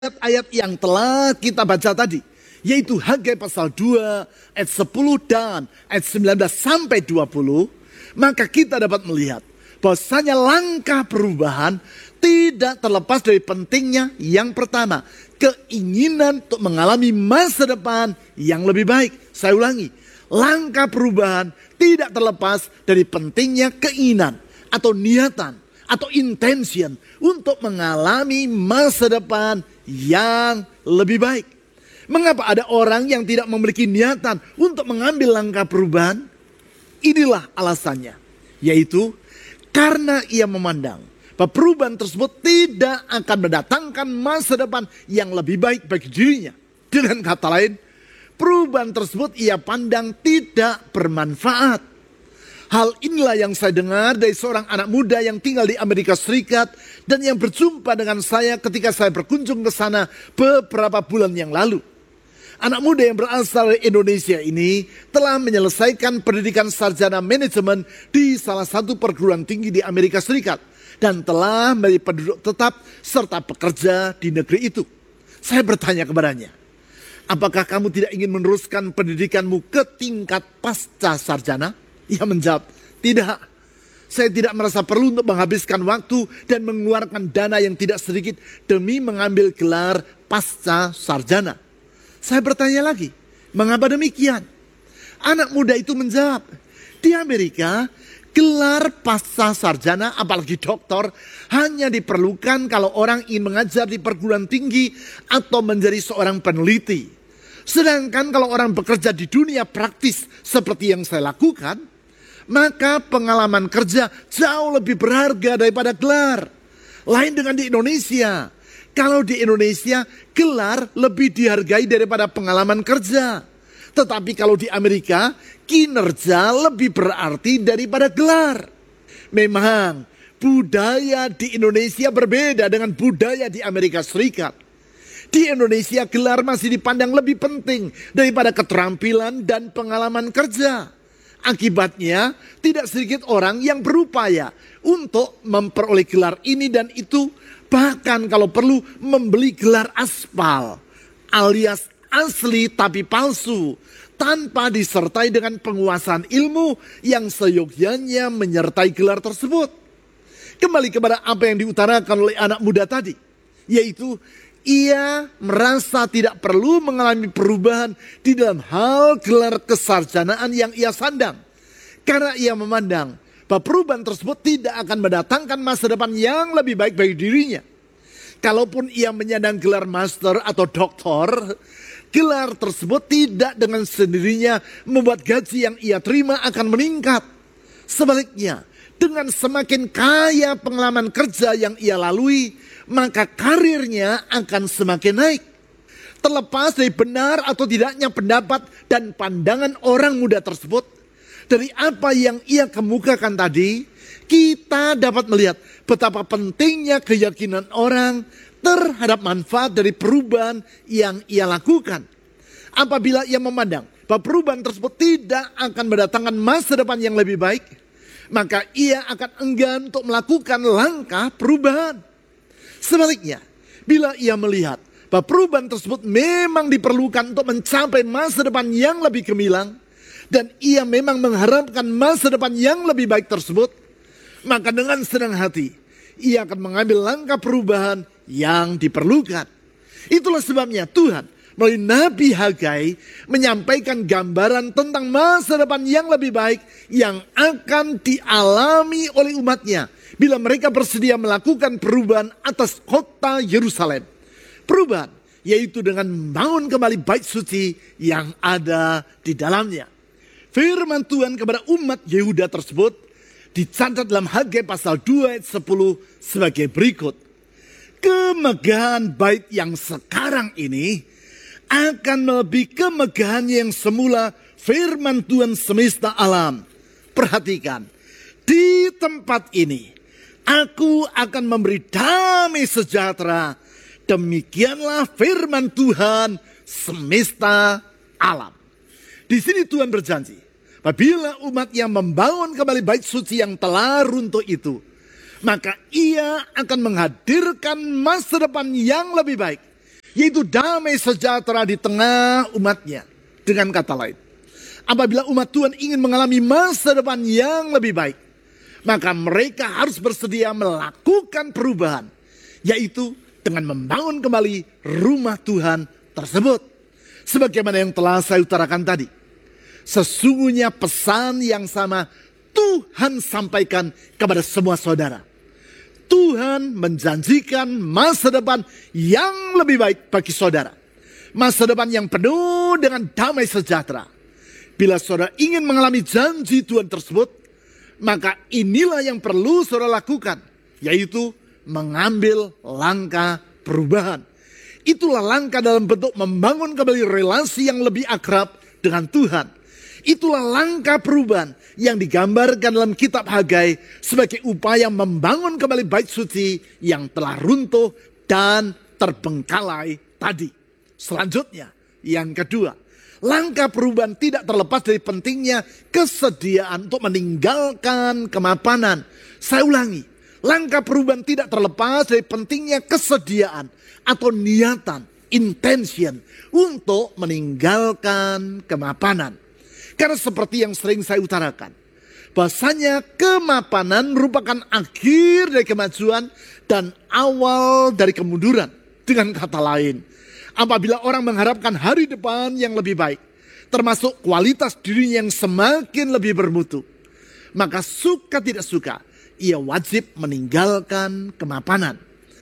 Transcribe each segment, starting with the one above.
ayat yang telah kita baca tadi, yaitu Hagai pasal 2 ayat 10 dan ayat 19 sampai 20, maka kita dapat melihat bahwasanya langkah perubahan tidak terlepas dari pentingnya yang pertama, keinginan untuk mengalami masa depan yang lebih baik. Saya ulangi, langkah perubahan tidak terlepas dari pentingnya keinginan atau niatan atau intention untuk mengalami masa depan yang lebih baik. Mengapa ada orang yang tidak memiliki niatan untuk mengambil langkah perubahan? Inilah alasannya, yaitu karena ia memandang bahwa perubahan tersebut tidak akan mendatangkan masa depan yang lebih baik bagi dirinya. Dengan kata lain, perubahan tersebut ia pandang tidak bermanfaat. Hal inilah yang saya dengar dari seorang anak muda yang tinggal di Amerika Serikat dan yang berjumpa dengan saya ketika saya berkunjung ke sana beberapa bulan yang lalu. Anak muda yang berasal dari Indonesia ini telah menyelesaikan pendidikan sarjana manajemen di salah satu perguruan tinggi di Amerika Serikat dan telah menjadi penduduk tetap serta bekerja di negeri itu. Saya bertanya kepadanya, apakah kamu tidak ingin meneruskan pendidikanmu ke tingkat pasca sarjana? Ia menjawab, tidak. Saya tidak merasa perlu untuk menghabiskan waktu dan mengeluarkan dana yang tidak sedikit demi mengambil gelar pasca sarjana. Saya bertanya lagi, mengapa demikian? Anak muda itu menjawab, di Amerika gelar pasca sarjana apalagi doktor hanya diperlukan kalau orang ingin mengajar di perguruan tinggi atau menjadi seorang peneliti. Sedangkan kalau orang bekerja di dunia praktis seperti yang saya lakukan, maka pengalaman kerja jauh lebih berharga daripada gelar. Lain dengan di Indonesia. Kalau di Indonesia, gelar lebih dihargai daripada pengalaman kerja. Tetapi kalau di Amerika, kinerja lebih berarti daripada gelar. Memang, budaya di Indonesia berbeda dengan budaya di Amerika Serikat. Di Indonesia, gelar masih dipandang lebih penting daripada keterampilan dan pengalaman kerja. Akibatnya, tidak sedikit orang yang berupaya untuk memperoleh gelar ini dan itu, bahkan kalau perlu membeli gelar aspal, alias asli tapi palsu, tanpa disertai dengan penguasaan ilmu yang seyogyanya menyertai gelar tersebut. Kembali kepada apa yang diutarakan oleh anak muda tadi, yaitu ia merasa tidak perlu mengalami perubahan di dalam hal gelar kesarjanaan yang ia sandang. Karena ia memandang bahwa perubahan tersebut tidak akan mendatangkan masa depan yang lebih baik bagi dirinya. Kalaupun ia menyandang gelar master atau doktor, gelar tersebut tidak dengan sendirinya membuat gaji yang ia terima akan meningkat. Sebaliknya, dengan semakin kaya pengalaman kerja yang ia lalui, maka karirnya akan semakin naik. Terlepas dari benar atau tidaknya pendapat dan pandangan orang muda tersebut, dari apa yang ia kemukakan tadi, kita dapat melihat betapa pentingnya keyakinan orang terhadap manfaat dari perubahan yang ia lakukan. Apabila ia memandang bahwa perubahan tersebut tidak akan mendatangkan masa depan yang lebih baik, maka ia akan enggan untuk melakukan langkah perubahan. Sebaliknya, bila ia melihat bahwa perubahan tersebut memang diperlukan untuk mencapai masa depan yang lebih gemilang, dan ia memang mengharapkan masa depan yang lebih baik tersebut, maka dengan senang hati, ia akan mengambil langkah perubahan yang diperlukan. Itulah sebabnya Tuhan melalui Nabi Hagai menyampaikan gambaran tentang masa depan yang lebih baik yang akan dialami oleh umatnya bila mereka bersedia melakukan perubahan atas kota Yerusalem. Perubahan yaitu dengan membangun kembali bait suci yang ada di dalamnya. Firman Tuhan kepada umat Yehuda tersebut dicatat dalam Hagai pasal 2 ayat 10 sebagai berikut. Kemegahan bait yang sekarang ini akan melebihi kemegahan yang semula firman Tuhan semesta alam. Perhatikan, di tempat ini aku akan memberi damai sejahtera. Demikianlah firman Tuhan semesta alam. Di sini Tuhan berjanji, apabila umatnya membangun kembali bait suci yang telah runtuh itu, maka ia akan menghadirkan masa depan yang lebih baik yaitu damai sejahtera di tengah umatnya. Dengan kata lain, apabila umat Tuhan ingin mengalami masa depan yang lebih baik, maka mereka harus bersedia melakukan perubahan, yaitu dengan membangun kembali rumah Tuhan tersebut. Sebagaimana yang telah saya utarakan tadi, sesungguhnya pesan yang sama Tuhan sampaikan kepada semua saudara. Tuhan menjanjikan masa depan yang lebih baik bagi saudara. Masa depan yang penuh dengan damai sejahtera. Bila saudara ingin mengalami janji Tuhan tersebut, maka inilah yang perlu saudara lakukan, yaitu mengambil langkah perubahan. Itulah langkah dalam bentuk membangun kembali relasi yang lebih akrab dengan Tuhan. Itulah langkah perubahan yang digambarkan dalam kitab Hagai sebagai upaya membangun kembali bait suci yang telah runtuh dan terbengkalai tadi. Selanjutnya, yang kedua, langkah perubahan tidak terlepas dari pentingnya kesediaan untuk meninggalkan kemapanan. Saya ulangi, langkah perubahan tidak terlepas dari pentingnya kesediaan atau niatan, intention untuk meninggalkan kemapanan. Karena seperti yang sering saya utarakan, bahasanya kemapanan merupakan akhir dari kemajuan dan awal dari kemunduran. Dengan kata lain, apabila orang mengharapkan hari depan yang lebih baik, termasuk kualitas dirinya yang semakin lebih bermutu, maka suka tidak suka, ia wajib meninggalkan kemapanan.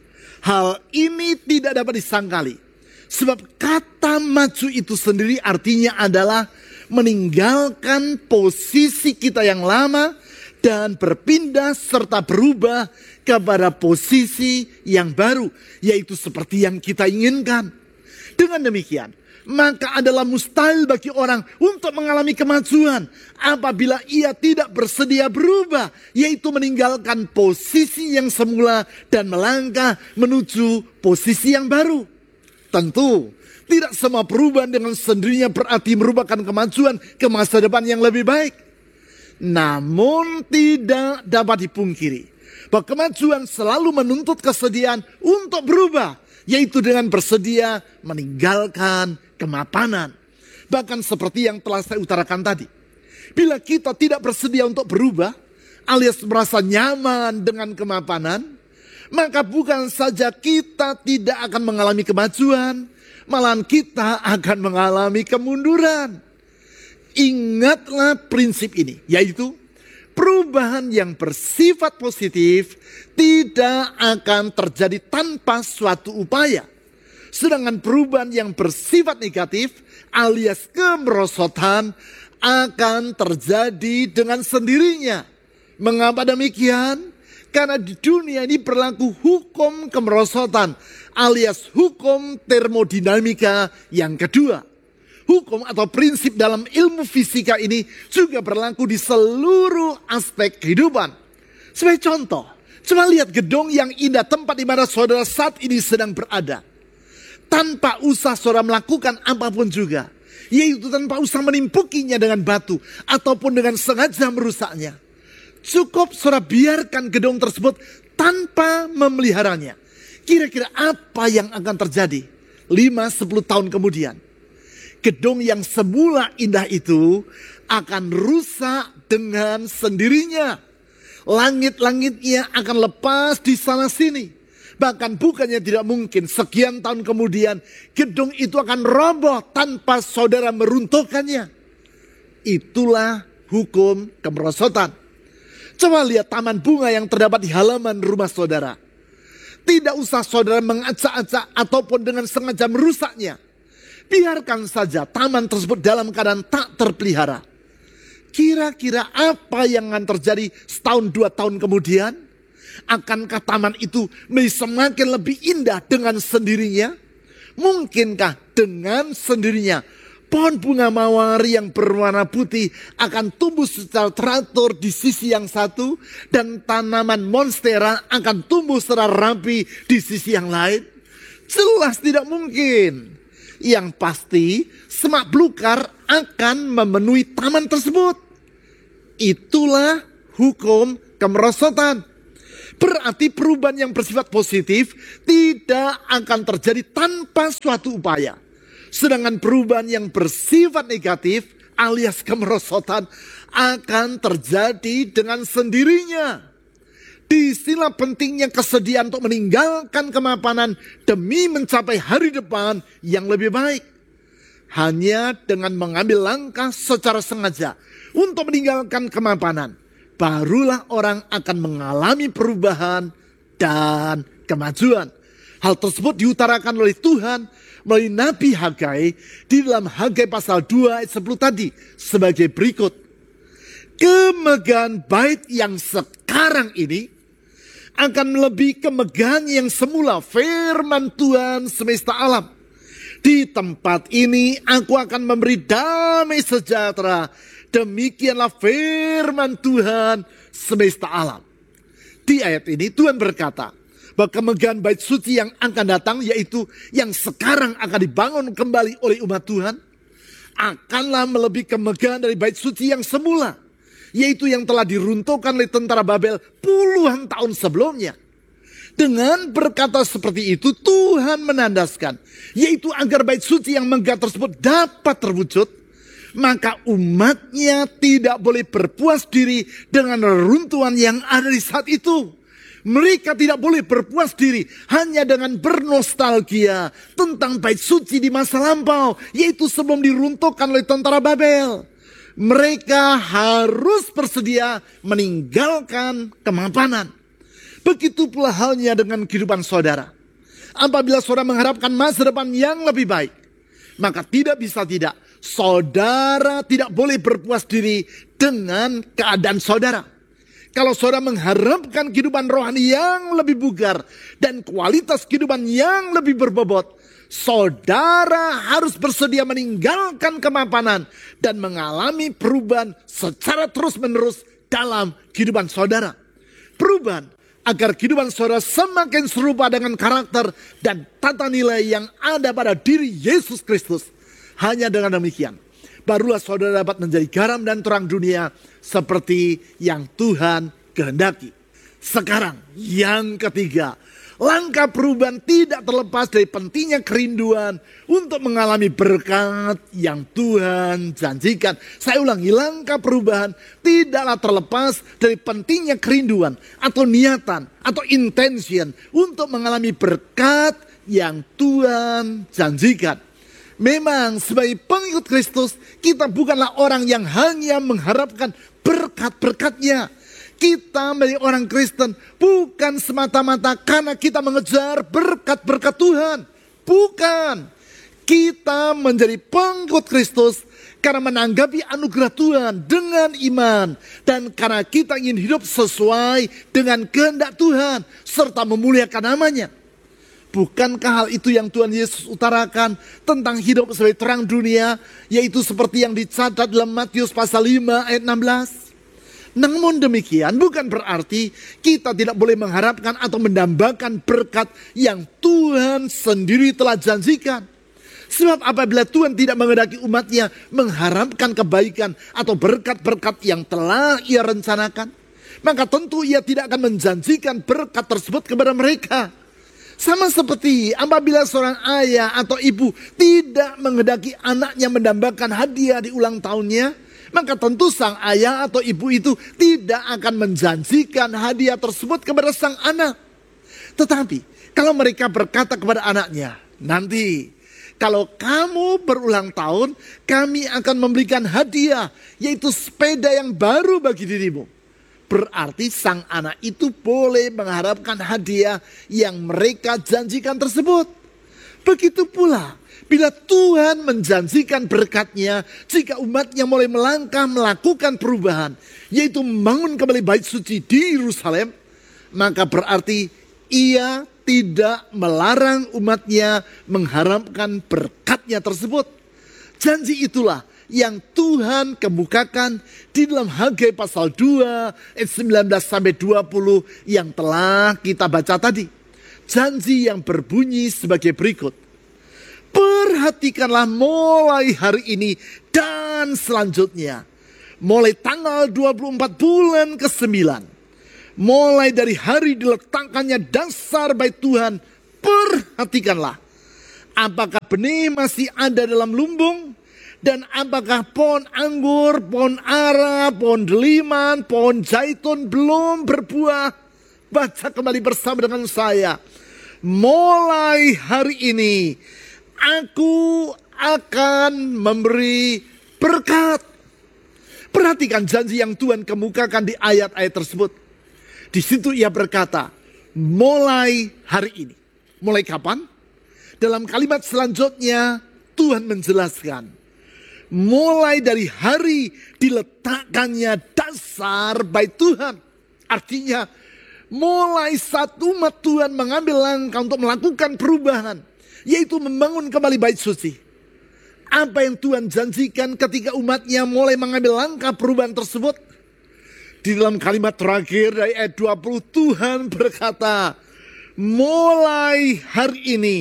Hal ini tidak dapat disangkali, sebab kata maju itu sendiri artinya adalah meninggalkan posisi kita yang lama dan berpindah serta berubah kepada posisi yang baru, yaitu seperti yang kita inginkan. Dengan demikian, maka adalah mustahil bagi orang untuk mengalami kemajuan apabila ia tidak bersedia berubah, yaitu meninggalkan posisi yang semula dan melangkah menuju posisi yang baru. Tentu, tidak semua perubahan dengan sendirinya berarti merupakan kemajuan ke masa depan yang lebih baik. Namun tidak dapat dipungkiri bahwa kemajuan selalu menuntut kesediaan untuk berubah, yaitu dengan bersedia meninggalkan kemapanan. Bahkan seperti yang telah saya utarakan tadi, bila kita tidak bersedia untuk berubah alias merasa nyaman dengan kemapanan, maka bukan saja kita tidak akan mengalami kemajuan, malahan kita akan mengalami kemunduran. Ingatlah prinsip ini, yaitu perubahan yang bersifat positif tidak akan terjadi tanpa suatu upaya. Sedangkan perubahan yang bersifat negatif alias kemerosotan akan terjadi dengan sendirinya. Mengapa demikian? Karena di dunia ini berlaku hukum kemerosotan alias hukum termodinamika yang kedua. Hukum atau prinsip dalam ilmu fisika ini juga berlaku di seluruh aspek kehidupan. Sebagai contoh, coba lihat gedung yang indah, tempat di mana saudara saat ini sedang berada. Tanpa usah saudara melakukan apapun juga, yaitu tanpa usah menimpukinya dengan batu ataupun dengan sengaja merusaknya. Cukup saudara biarkan gedung tersebut tanpa memeliharanya. Kira-kira apa yang akan terjadi 5-10 tahun kemudian? Gedung yang semula indah itu akan rusak dengan sendirinya. Langit-langitnya akan lepas di sana sini. Bahkan bukannya tidak mungkin sekian tahun kemudian gedung itu akan roboh tanpa saudara meruntuhkannya. Itulah hukum kemerosotan. Coba lihat taman bunga yang terdapat di halaman rumah saudara. Tidak usah saudara mengacak-acak ataupun dengan sengaja merusaknya. Biarkan saja taman tersebut dalam keadaan tak terpelihara. Kira-kira apa yang akan terjadi setahun 2 tahun kemudian? Akankah taman itu menjadi semakin lebih indah dengan sendirinya? Mungkinkah dengan sendirinya pohon bunga mawar yang berwarna putih akan tumbuh secara teratur di sisi yang satu dan tanaman monstera akan tumbuh secara rapi di sisi yang lain? Jelas tidak mungkin. Yang pasti semak belukar akan memenuhi taman tersebut. Itulah hukum kemerosotan. Berarti perubahan yang bersifat positif tidak akan terjadi tanpa suatu upaya. Sedangkan perubahan yang bersifat negatif alias kemerosotan akan terjadi dengan sendirinya. Disinilah pentingnya kesediaan untuk meninggalkan kemapanan demi mencapai hari depan yang lebih baik. Hanya dengan mengambil langkah secara sengaja untuk meninggalkan kemapanan, barulah orang akan mengalami perubahan dan kemajuan. Hal tersebut diutarakan oleh Tuhan melalui Nabi Hagai di dalam Hagai pasal 2 ayat 10 tadi sebagai berikut. Kemegahan bait yang sekarang ini akan melebihi kemegahan yang semula firman Tuhan semesta alam. Di tempat ini aku akan memberi damai sejahtera. Demikianlah firman Tuhan semesta alam. Di ayat ini Tuhan berkata bahwa kemegahan bait suci yang akan datang, yaitu yang sekarang akan dibangun kembali oleh umat Tuhan, akanlah melebihi kemegahan dari bait suci yang semula, yaitu yang telah diruntuhkan oleh tentara Babel puluhan tahun sebelumnya. Dengan berkata seperti itu, Tuhan menandaskan, yaitu agar bait suci yang megah tersebut dapat terwujud, maka umatnya tidak boleh berpuas diri dengan reruntuhan yang ada di saat itu. Mereka tidak boleh berpuas diri hanya dengan bernostalgia tentang bait suci di masa lampau, yaitu sebelum diruntuhkan oleh tentara Babel. Mereka harus bersedia meninggalkan kemapanan. Begitu pula halnya dengan kehidupan saudara. Apabila saudara mengharapkan masa depan yang lebih baik, maka tidak bisa tidak, saudara tidak boleh berpuas diri dengan keadaan saudara. Kalau saudara mengharapkan kehidupan rohani yang lebih bugar dan kualitas kehidupan yang lebih berbobot, saudara harus bersedia meninggalkan kemapanan dan mengalami perubahan secara terus-menerus dalam kehidupan saudara. Perubahan agar kehidupan saudara semakin serupa dengan karakter dan tata nilai yang ada pada diri Yesus Kristus. Hanya dengan demikian, barulah saudara dapat menjadi garam dan terang dunia seperti yang Tuhan kehendaki. Sekarang yang ketiga, langkah perubahan tidak terlepas dari pentingnya kerinduan untuk mengalami berkat yang Tuhan janjikan. Saya ulangi, langkah perubahan tidaklah terlepas dari pentingnya kerinduan atau niatan atau intention untuk mengalami berkat yang Tuhan janjikan. Memang sebagai pengikut Kristus, kita bukanlah orang yang hanya mengharapkan berkat-berkatnya. Kita menjadi orang Kristen bukan semata-mata karena kita mengejar berkat-berkat Tuhan. Bukan. Kita menjadi pengikut Kristus karena menanggapi anugerah Tuhan dengan iman. Dan karena kita ingin hidup sesuai dengan kehendak Tuhan serta memuliakan namanya. Bukankah hal itu yang Tuhan Yesus utarakan tentang hidup sebagai terang dunia, yaitu seperti yang dicatat dalam Matius pasal 5 ayat 16? Namun demikian bukan berarti kita tidak boleh mengharapkan atau mendambakan berkat yang Tuhan sendiri telah janjikan. Sebab apabila Tuhan tidak menghendaki umatnya mengharapkan kebaikan atau berkat-berkat yang telah ia rencanakan, maka tentu ia tidak akan menjanjikan berkat tersebut kepada mereka. Sama seperti apabila seorang ayah atau ibu tidak menghendaki anaknya mendambakan hadiah di ulang tahunnya, maka tentu sang ayah atau ibu itu tidak akan menjanjikan hadiah tersebut kepada sang anak. Tetapi kalau mereka berkata kepada anaknya, nanti kalau kamu berulang tahun, kami akan memberikan hadiah, yaitu sepeda yang baru bagi dirimu. Berarti sang anak itu boleh mengharapkan hadiah yang mereka janjikan tersebut. Begitu pula bila Tuhan menjanjikan berkatnya jika umatnya mulai melangkah melakukan perubahan, yaitu membangun kembali bait suci di Yerusalem, maka berarti ia tidak melarang umatnya mengharapkan berkatnya tersebut. Janji itulah yang Tuhan kemukakan di dalam Hagai pasal 2 ayat 19 sampai 20 yang telah kita baca tadi. Janji yang berbunyi sebagai berikut. Perhatikanlah mulai hari ini dan selanjutnya, mulai tanggal 24 bulan ke-9, mulai dari hari diletakkannya dasar bait Tuhan, perhatikanlah. Apakah benih masih ada dalam lumbung? Dan apakah pohon anggur, pohon ara, pohon deliman, pohon zaitun belum berbuah? Baca kembali bersama dengan saya. Mulai hari ini, aku akan memberi berkat. Perhatikan janji yang Tuhan kemukakan di ayat-ayat tersebut. Di situ ia berkata, mulai hari ini. Mulai kapan? Dalam kalimat selanjutnya, Tuhan menjelaskan. Mulai dari hari diletakkannya dasar bait Tuhan. Artinya, mulai saat umat Tuhan mengambil langkah untuk melakukan perubahan, yaitu membangun kembali bait suci. Apa yang Tuhan janjikan ketika umatnya mulai mengambil langkah perubahan tersebut? Di dalam kalimat terakhir dari ayat 20, Tuhan berkata, mulai hari ini,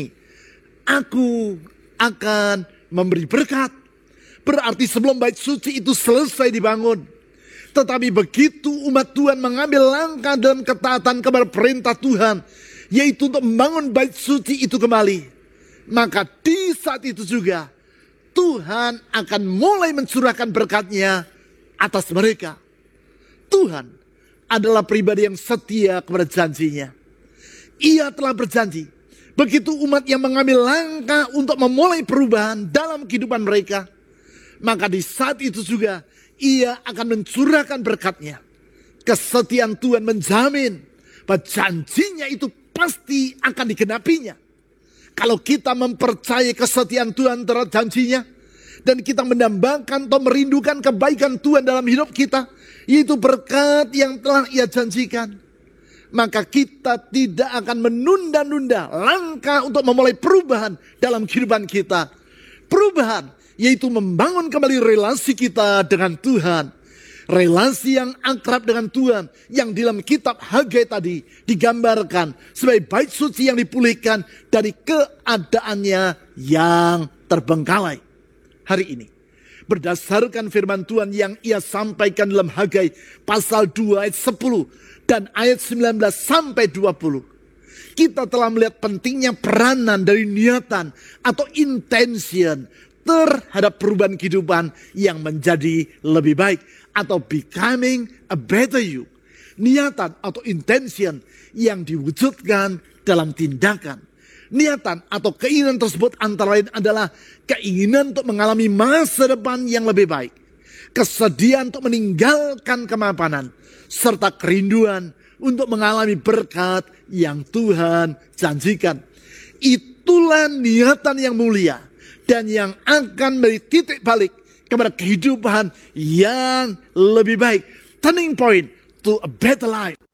aku akan memberi berkat. Berarti sebelum bait suci itu selesai dibangun. Tetapi begitu umat Tuhan mengambil langkah dalam ketaatan kepada perintah Tuhan, yaitu untuk membangun bait suci itu kembali, maka di saat itu juga Tuhan akan mulai mencurahkan berkat-Nya atas mereka. Tuhan adalah pribadi yang setia kepada janji-Nya. Ia telah berjanji, begitu umat yang mengambil langkah untuk memulai perubahan dalam kehidupan mereka, maka di saat itu juga ia akan mencurahkan berkat-Nya. Kesetiaan Tuhan menjamin bahwa janjinya itu pasti akan digenapinya. Kalau kita mempercayai kesetiaan Tuhan terhadap janjinya, dan kita mendambakan atau merindukan kebaikan Tuhan dalam hidup kita, yaitu berkat yang telah Ia janjikan, maka kita tidak akan menunda-nunda langkah untuk memulai perubahan dalam kehidupan kita. Perubahan yaitu membangun kembali relasi kita dengan Tuhan. Relasi yang akrab dengan Tuhan, yang di dalam kitab Hagai tadi digambarkan sebagai bait suci yang dipulihkan dari keadaannya yang terbengkalai. Hari ini, berdasarkan firman Tuhan yang Ia sampaikan dalam Hagai pasal 2 ayat 10 dan ayat 19 sampai 20. Kita telah melihat pentingnya peranan dari niatan atau intention terhadap perubahan kehidupan yang menjadi lebih baik, atau becoming a better you. Niatan atau intention yang diwujudkan dalam tindakan. Niatan atau keinginan tersebut antara lain adalah keinginan untuk mengalami masa depan yang lebih baik, kesediaan untuk meninggalkan kemapanan, serta kerinduan untuk mengalami berkat yang Tuhan janjikan. Itulah niatan yang mulia dan yang akan menjadi titik balik kepada kehidupan yang lebih baik. Turning point to a better life.